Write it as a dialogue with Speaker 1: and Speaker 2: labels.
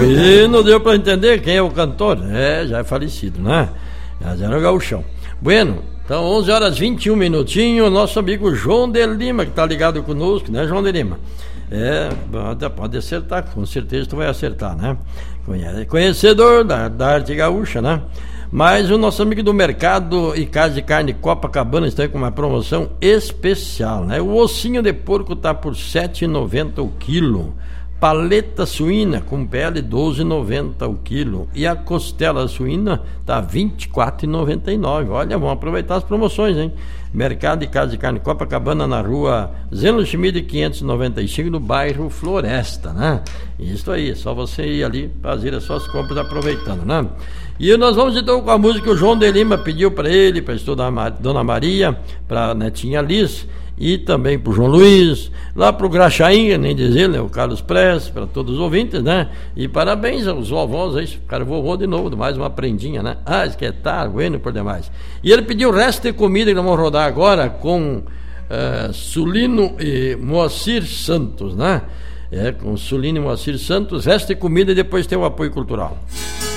Speaker 1: E não deu pra entender quem é o cantor. Já é falecido, né? Já era o Gaúchão. Bueno, então 11 horas 21 minutinhos, nosso amigo João de Lima, que tá ligado conosco, né, João de Lima? Pode acertar, com certeza tu vai acertar, né? Conhecedor da arte gaúcha, né? Mas o nosso amigo do Mercado e Casa de Carne Copacabana está aí com uma promoção especial, né? O ossinho de porco tá por R$ 7,90 o quilo. Paleta suína com pele R$ 12,90 o quilo. E a costela suína tá R$ 24,99. Olha, vamos aproveitar as promoções, hein? Mercado e Casa de Carne Copacabana, na rua Zeno Schmid 595, no bairro Floresta, né? Isso aí, só você ir ali fazer as suas compras aproveitando, né? E nós vamos então com a música que o João de Lima pediu para ele, para a Dona Maria, para a netinha Liz, e também para o João Luiz, lá para o Graxainha, nem dizer, né? O Carlos Press, para todos os ouvintes, né? E parabéns aos vovós aí, ficaram vovô de novo, mais uma prendinha, né? Isso que tá, bueno por demais. E ele pediu o resto de comida que nós vamos rodar agora com Sulino e Moacir Santos, né? Com Sulino e Moacir Santos, resto de comida e depois tem o apoio cultural.